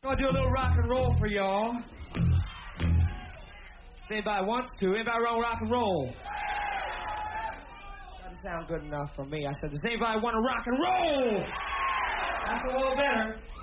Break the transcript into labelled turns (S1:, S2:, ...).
S1: I'll do a little rock and roll for y'all. If anybody wants to. Anybody want rock and roll? Doesn't sound good enough for me. I said, does anybody want to rock and roll? That's a little better.